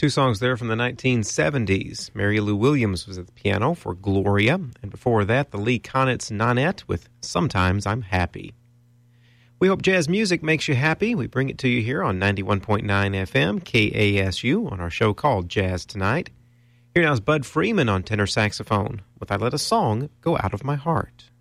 Two songs there from the 1970s. Mary Lou Williams was at the piano for Gloria, and before that, the Lee Konitz Nonette with Sometimes I'm Happy. We hope jazz music makes you happy. We bring it to you here on 91.9 FM, KASU, on our show called Jazz Tonight. Here now is Bud Freeman on tenor saxophone with I Let a Song Go Out of My Heart.